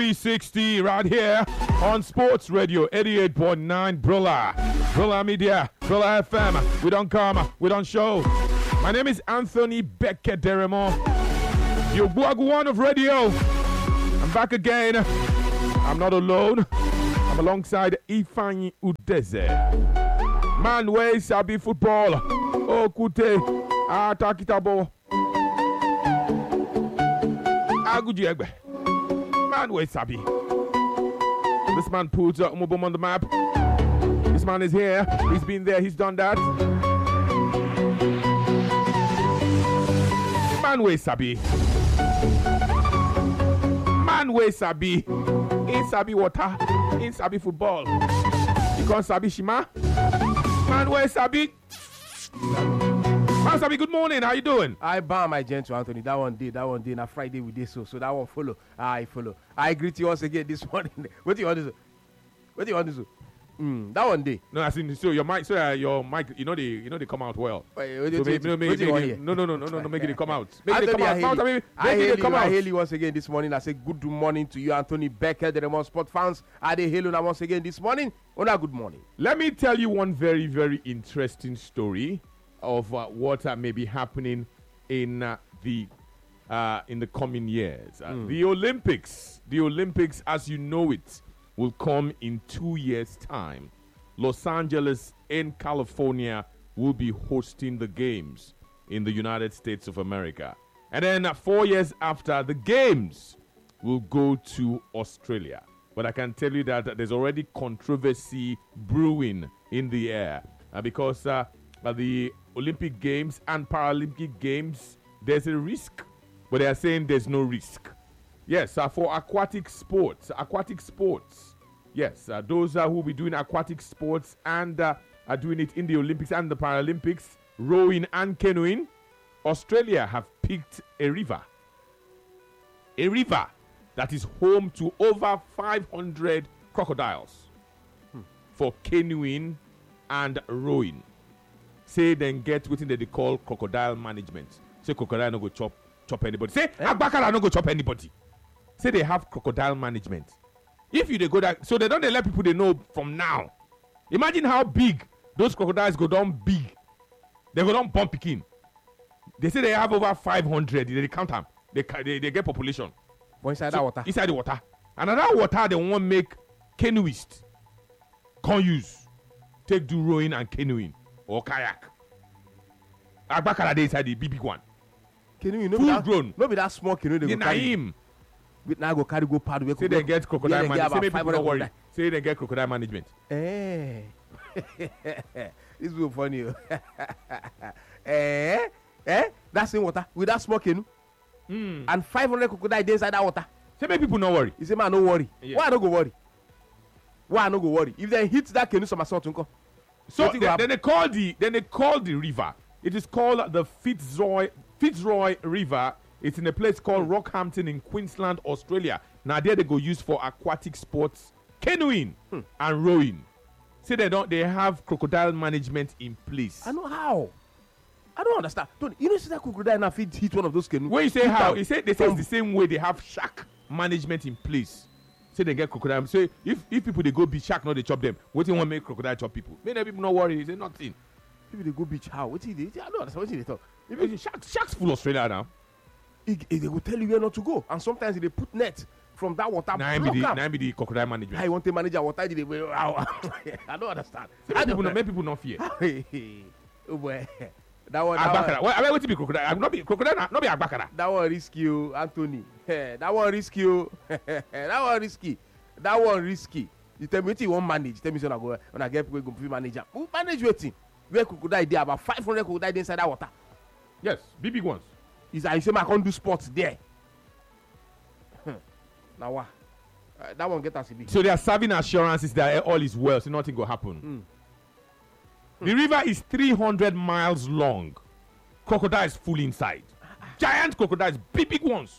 360 right here on Sports Radio 88.9 Brilla Media, Brilla FM. We don't come, we don't show. My name is Anthony Beckett Deremo, your Buaguan of radio. I'm back again. I'm not alone. I'm alongside Ifeanyi Udeze. Man, where is Sabi football? Oh, Kute, Takitabo. Agujiegbe. Man, where is Sabi? This man puts Umobom on the map. This man is here. He's been there. He's done that. Man, where is Sabi? Man, where is Sabi? In Sabi water, in Sabi football. Because Sabi Shima. Man, where is Sabi? Man, Sabi, good morning. How you doing? I bow my gentle Anthony. That one day. Na Friday we did so that one follow. I follow. I greet you once again this morning. What do you want to do? That one day. No, I think so. Your mic, you know they come out well. Wait, so make it come out. Make it come out. I hail you once again this morning. I say good morning to you, Anthony Becker, the Remon Sport fans. I hail you once again this morning. Good morning. Let me tell you one very, very interesting story of what may be happening in the coming years. The Olympics, as you know it, will come in 2 years' time. Los Angeles in California will be hosting the games in the United States of America. And then 4 years after, the games will go to Australia. But I can tell you that there's already controversy brewing in the air because the Olympic Games and Paralympic Games, there's a risk, but they are saying there's no risk. Yes, for aquatic sports. Yes, those who will be doing aquatic sports and are doing it in the Olympics and the Paralympics, rowing and canoeing, Australia have picked a river that is home to over 500 crocodiles for canoeing and rowing. Say then get within they call crocodile management. Say crocodile no go chop anybody. Say Agbakala no go chop anybody. Say they have crocodile management. If you they go that, so they don't let people they know from now. Imagine how big those crocodiles go down big. They go down bump picking. They say they have over 500. They count them. They get population. But inside that water. Inside the water. Another water they want make canoeists can use. Take do rowing and canoeing or kayak. Agbakala they inside the big one. Canoeing, full grown. No be that small canoe they go carry. Now go carry go pad. Say they get crocodile management. Say people don't worry. Say they get crocodile management. This is funny. That's in water with that small canoe. And 500 crocodile inside that water. Say make people not worry. He say man no worry. Yeah. Why I no go worry? If they hit that canoe somersault, so then they call the river. It is called the Fitzroy River. It's in a place called Rockhampton in Queensland, Australia. Now there they go use for aquatic sports, canoeing and rowing. Say they have crocodile management in place. I know how. I don't understand. You know, see that crocodile now hit one of those canoes. When you say how, they say it's the same way they have shark management in place. Say they get crocodile. Say if people they go beach, shark not they chop them. What do you want to make crocodile chop people? Many people not worry. Say nothing. People they go beach how? What do they? I don't understand what they talk. Sharks full Australia now. They will tell you where not to go, and sometimes they put net from that water. Now be the crocodile management. I want to manage our water. I don't understand. Many people not fear. Oh boy. That one. Agbakara. I want to be crocodile. Not be Agbakara. That one risky, Anthony. That one risky. You tell me what you want manage. Tell me so when I get people go manager. Who manage waiting? Where crocodile there about 500 crocodile inside that water. Yes, big ones. Is I say I can't do sports there. Now what? That one get us a big. So they are serving assurances that all is well, so nothing will happen. The river is 300 miles long. Crocodiles full inside. Giant crocodiles, big ones.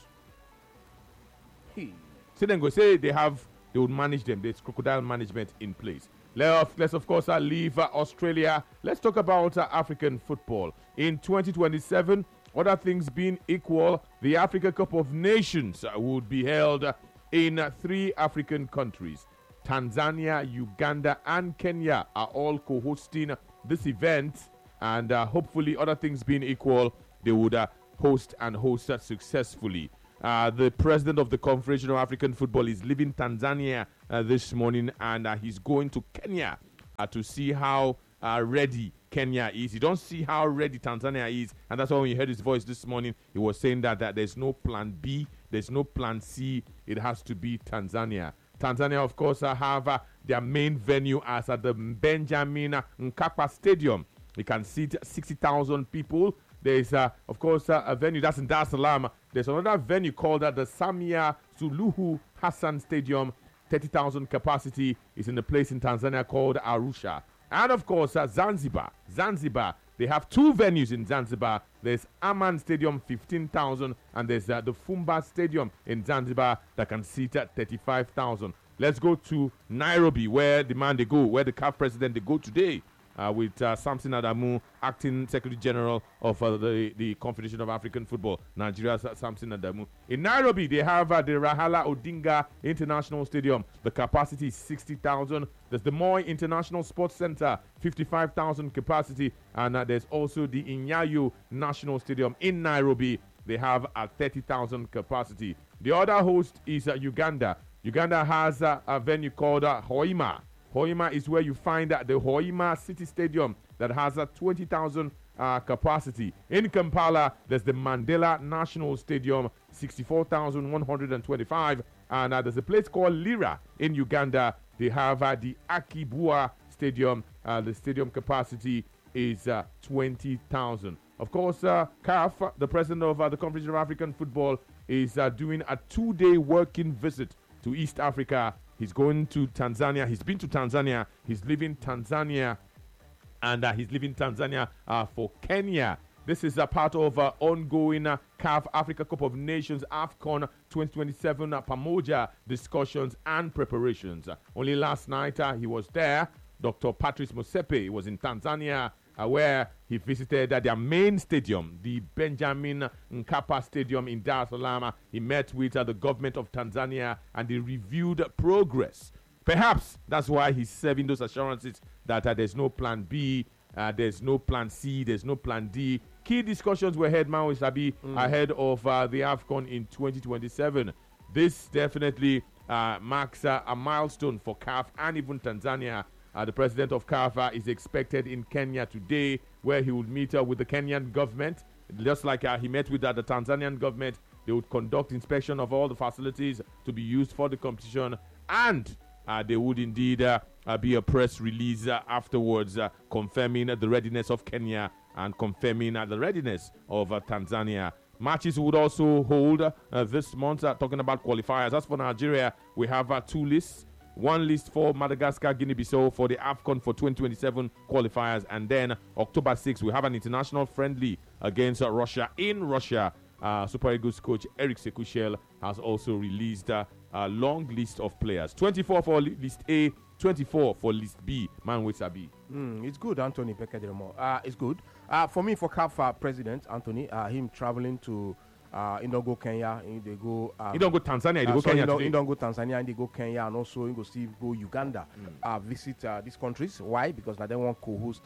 So then go say they would manage them. There's crocodile management in place. Let's of course leave Australia. Let's talk about African football. In 2027, other things being equal, the Africa Cup of Nations would be held in 3 African countries. Tanzania, Uganda, and Kenya are all co-hosting this event, and hopefully, other things being equal, they would host successfully. The president of the Confederation of African Football is leaving Tanzania this morning, and he's going to Kenya to see how ready Kenya is. You don't see how ready Tanzania is, and that's why when you heard his voice this morning, he was saying that there's no plan B, there's no plan C, it has to be Tanzania. Tanzania, of course, have their main venue as at the Benjamin Mkapa Stadium. You can seat 60,000 people. There's, of course, a venue that's in Dar es Salaam. There's another venue called the Samia Suluhu Hassan Stadium, 30,000 capacity. Is in a place in Tanzania called Arusha. And, of course, Zanzibar. They have 2 venues in Zanzibar. There's Aman Stadium, 15,000, and there's the Fumba Stadium in Zanzibar that can seat 35,000. Let's go to Nairobi, where the CAF president, they go today. With Samson Adamu, acting Secretary General of the Confederation of African Football, Nigeria's Samson Adamu. In Nairobi, they have the Rahala Odinga International Stadium. The capacity is 60,000. There's the Moi International Sports Center, 55,000 capacity. And there's also the Nyayo National Stadium in Nairobi. They have a 30,000 capacity. The other host is Uganda. Uganda has a venue called Hoima. Hoima is where you find the Hoima City Stadium that has a 20,000 capacity. In Kampala, there's the Mandela National Stadium, 64,125. And there's a place called Lira in Uganda. They have the Akibua Stadium. The stadium capacity is 20,000. Of course, CAF, the president of the Confederation of African Football, is doing a 2-day working visit to East Africa. He's going to Tanzania. He's been to Tanzania. He's leaving Tanzania. And he's leaving Tanzania for Kenya. This is a part of ongoing CAF Africa Cup of Nations AFCON 2027 Pamoja discussions and preparations. Only last night he was there. Dr. Patrice Motsepe was in Tanzania, where he visited their main stadium, the Benjamin Mkapa Stadium in Dar es Salaam. He met with the government of Tanzania and they reviewed progress. Perhaps that's why he's serving those assurances that there's no plan B, there's no plan C, there's no plan D. Key discussions were held, Maui Sabi, ahead of the AFCON in 2027. This definitely marks a milestone for CAF and even Tanzania. The president of CAF is expected in Kenya today, where he will meet with the Kenyan government. Just like he met with the Tanzanian government, they would conduct inspection of all the facilities to be used for the competition, and there would indeed be a press release afterwards confirming the readiness of Kenya and confirming the readiness of Tanzania. Matches would also hold this month, talking about qualifiers. As for Nigeria, we have 2 lists. One list for Madagascar, Guinea-Bissau for the AFCON for 2027 qualifiers. And then October 6th, we have an international friendly against Russia in Russia. Super Eagles coach Eric Sekushel has also released a long list of players. 24 for list A, 24 for list B. Man with Sabi. It's good, Anthony Pekediremo. It's good. For me, for CAF president, Anthony, him traveling to he don't go Kenya, they go. He don't go Tanzania, they go Kenya. He don't go Tanzania, and they go Kenya, and also he go Uganda. Visit these countries. Why? Because now they want co-host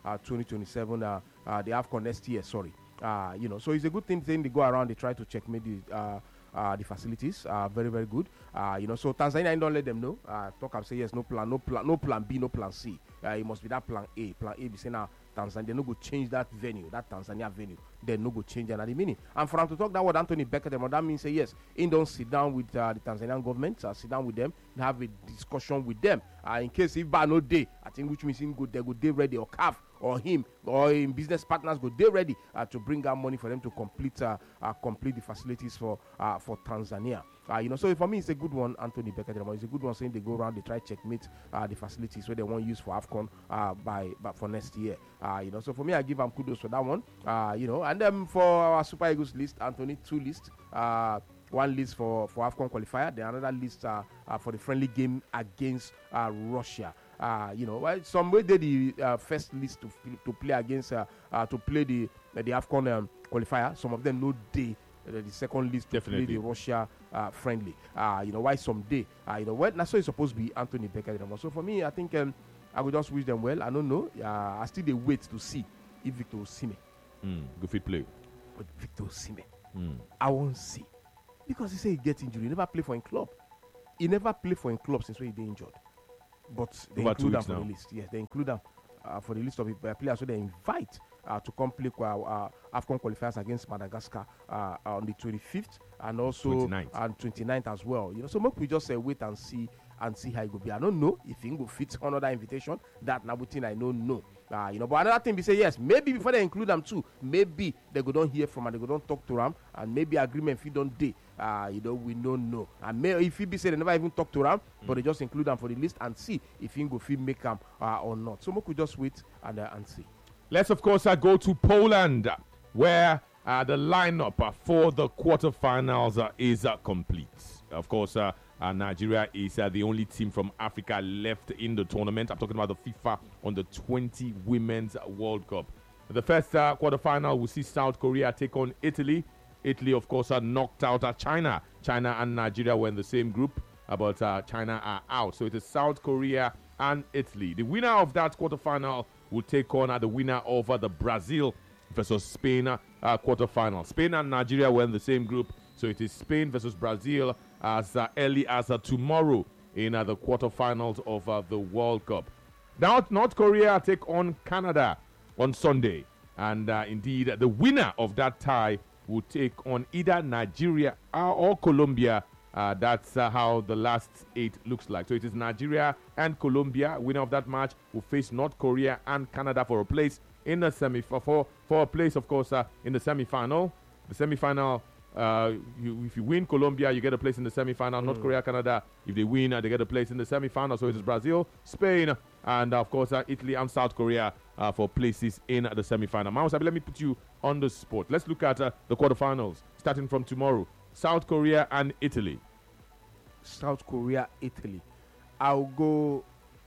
2027 the AFCON next year. Sorry, so it's a good thing. They go around, they try to checkmate the facilities. Very very good. So Tanzania, don't let them know. Talk and say yes, no plan B, no plan C. It must be that plan A. Plan A be saying now Tanzania, they no go change that venue, that Tanzania venue. They no go change another meaning. And for him to talk that word, Anthony Becker, that means say yes, he don't sit down with the Tanzanian government, sit down with them, and have a discussion with them. In case if by no day, I think which means they go day ready, or CAF or him or in business partners go day ready to bring out money for them to complete the facilities for Tanzania. So for me it's a good one, Anthony Becker. It's a good one saying they go around, they try checkmate the facilities where they want to use for AFCON for next year. So for me I give them kudos for that one. And then for our Super Eagles list, Anthony, 2 lists. One list for AFCON qualifier, then another list for the friendly game against Russia. Some way they the first list to play against to play the AFCON qualifier. Some of them no day the second list to Definitely. play the Russia friendly. Why someday, when that's so it's supposed to be Anthony Becker. So for me, I think I would just wish them well. I don't know. I still dey wait to see if Victor Osimhen. Go fit play. But Victor Osimhen, I won't see because he say he get injury. He never play for him club. He never play for him club since when he dey injured. But they Over 2 include them weeks for now. the list. Yes, they include them for the list of players. So they invite to come play AFCON qualifiers against Madagascar on the 25th and also 29th. and 29th as well. So maybe we just wait and see how it go be. I don't know if he go fit another invitation. That now thing I don't know. But another thing we say yes, maybe before they include them too, maybe they go don't hear from and they go don't talk to them, and maybe agreement if you don't day. We don't know. And if he be say they never even talk to them, but they just include them for the list and see if he go fit make them or not. So we could just wait and see. Let's, of course, go to Poland, where the lineup for the quarterfinals is complete. Of course, Nigeria is the only team from Africa left in the tournament. I'm talking about the FIFA Under 20 Women's World Cup. The first quarterfinal will see South Korea take on Italy. Italy, of course, knocked out China. China and Nigeria were in the same group, but China are out. So it is South Korea and Italy. The winner of that quarterfinal will take on the winner of the Brazil versus Spain quarterfinal. Spain and Nigeria were in the same group, so it is Spain versus Brazil as early as tomorrow in the quarterfinals of the World Cup. Now, North Korea take on Canada on Sunday, and indeed, the winner of that tie will take on either Nigeria or Colombia. That's how the last 8 looks like. So it is Nigeria and Colombia. Winner of that match will face North Korea and Canada for a place in the for a place, of course, in the semi-final. The semi-final, if you win Colombia, you get a place in the semi-final. North Korea, Canada, if they win, they get a place in the semi-final. So it is Brazil, Spain, and of course Italy and South Korea for places in the semi-final. Mama, let me put you on the spot. Let's look at the quarterfinals starting from tomorrow. South Korea and Italy. South Korea, Italy. I'll go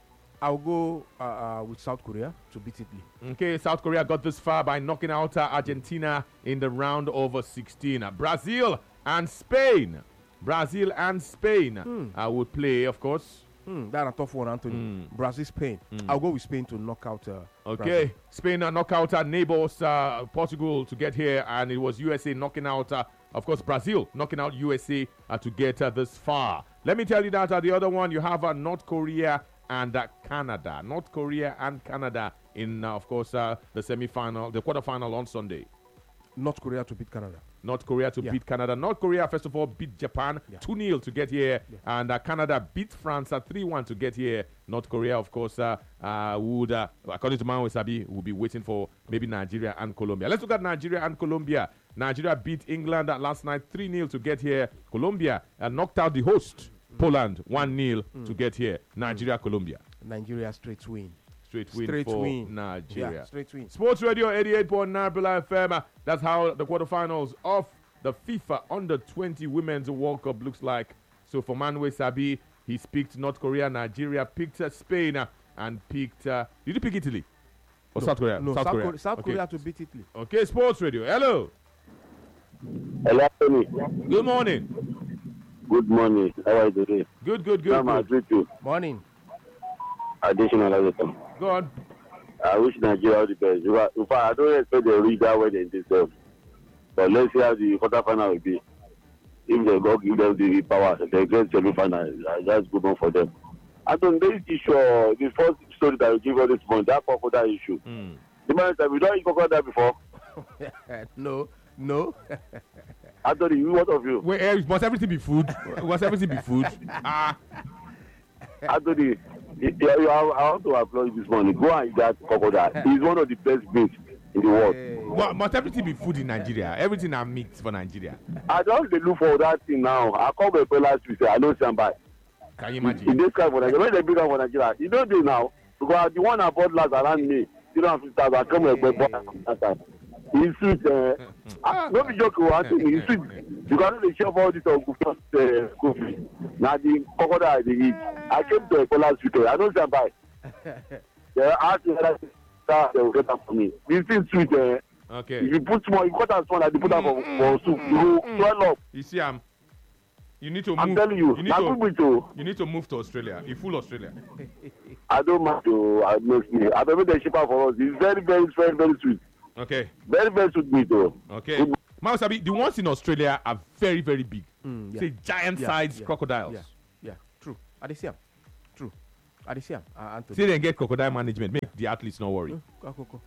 with South Korea to beat Italy. Okay, South Korea got this far by knocking out Argentina in the round of 16. Brazil and Spain. Brazil and Spain would play, of course. That's a tough one, Anthony. Brazil, Spain. I'll go with Spain to knock out. Okay, Brazil. Spain knock out neighbors Portugal to get here, and it was USA knocking out, of course, Brazil knocking out USA to get this far. Let me tell you that the other one, you have North Korea and Canada. North Korea and Canada in, of course, the semi-final, the quarterfinal on Sunday. North Korea to beat Canada. North Korea to beat Canada. North Korea, first of all, beat Japan 2-0 to get here. And Canada beat France 3-1 to get here. North Korea, of course, would, according to Manwe Sabi, will be waiting for maybe Nigeria and Colombia. Let's look at Nigeria and Colombia. Nigeria beat England last night 3-0 to get here. Colombia knocked out the host, Poland, 1-0 to get here. Nigeria, Colombia. Nigeria straight win. Straight win for Nigeria. Yeah, straight win. Sports Radio 88.9 Bula FM. That's how the quarterfinals of the FIFA Under 20 Women's World Cup looks like. So for Manwe Sabi, he picked North Korea, Nigeria, picked Spain, and picked... did you pick Italy? Or South Korea? No, South Korea to beat Italy. Okay, Sports Radio. Hello. Hello, Tony. Good morning. Good morning. How are you today? Good. Morning. Additional editor. Go on. I wish Nigeria all the best. In fact, I don't expect they reach that way they deserve. But let's see how the quarterfinal will be. If they go give them the power, they get semi-final. That's good one for them. And on this issue, the first story that we give all this morning, that crocodile issue. The man said, we don't eat crocodile before. No. Anthony, what of you? Wait, must everything be food? Must everything be food? Anthony, I want to applaud you this morning. Go and eat that crocodile. He's one of the best meats in the world. Well, must everything be food in Nigeria? Everything are meat for Nigeria. I don't look for that thing now. I call my fellas to say, I know somebody. Can you imagine? In this kind for Nigeria, when they bring up for Nigeria, you don't do now. Because the one I bought last around me, 350,000, I come with that time. He's sweet. Don't be joking, Anthony. He's sweet. You cannot share all this on coffee. Now the crocodile they eat. I came to a fellas weekend. I know somebody. They asked me whether they will get up for me. This is sweet. Okay. If you put small, you cut out small, and you put out for soup, you will swell up. You see, you need to move. I'm telling you, you need you need to move to Australia. You full Australia. I don't mind to make me. I don't make the cheaper for us. It's very, very, very, very sweet. Okay. Very, very sweet meat, though. Okay. Mausabi, the ones in Australia are very, very big. Yeah. Say giant-sized crocodiles. Yeah, true. Adesiam. True. Adesiam. Anthony. Say they get crocodile management. Make the athletes not worry. Go.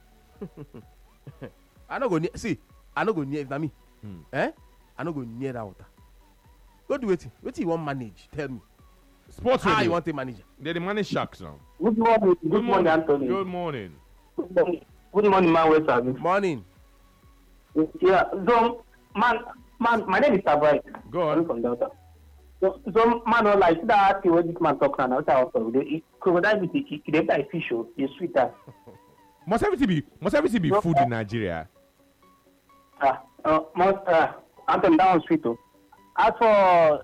I no go near. See, I no go near. If na me, I no go near that water. Go do it. What you want manage? Tell me. Sports How radio. you want to manage? They manage sharks now. Good morning. Good morning, Anthony. Good morning. Good morning, man. West Service. Morning. Yeah. So, man, my name is Tabright. Go on. I'm from Delta. So man, like that, what this man talks now, also, crocodile with the fish, is sweeter. Must everything be food in Nigeria? Anthony, that one's sweet. As for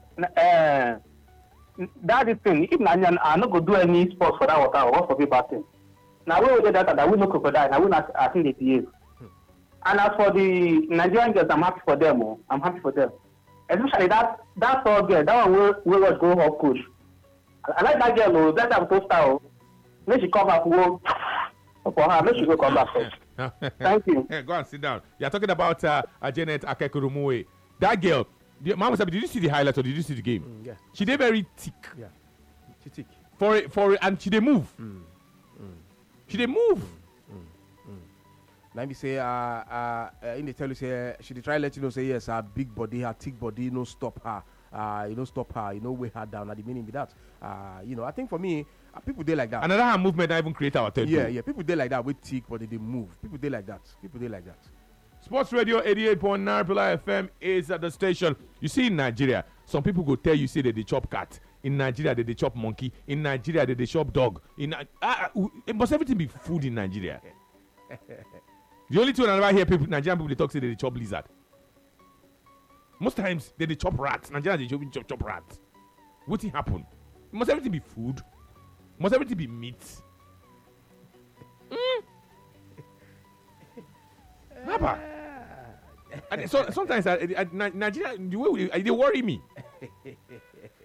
that is thing, if I'm not going to do any sports for that water, or what for people thing. Now we will do that we know crocodile, now we not I think they behave. And as for the Nigerian girls, I'm happy for them. I'm happy for them. Especially that tall girl, that one will was go up coach. I like that girl, that I'm so style. Make she come back, go for her, make she go come back first. Thank you. Go and sit down. You're talking about Janet Akekurumue. That girl, Mama Sabi, did you see the highlight or did you see the game? Yeah. She did very thick. Yeah. She thick. And she did move. She did move. Let me say, in the tell you say she dey try let you know say yes, her big body, her thick body, no stop her. Stop her. Weigh her down. At the meaning with that, I think for me, people they like that. Another hand movement that even create our third. Yeah. People they like that with thick body, they move. People they like that. Sports Radio 88.9 Pillar FM is at the station. You see in Nigeria, some people go tell you say that they chop cat. In Nigeria, they chop monkey. In Nigeria, they chop dog. Must everything be food in Nigeria? The only thing I never hear Nigerian people they talk say they chop lizard. Most times they chop rats. Nigeria they chop rats. What will happen? Must everything be food? Must everything be meat? Papa. So sometimes Nigeria, they worry me.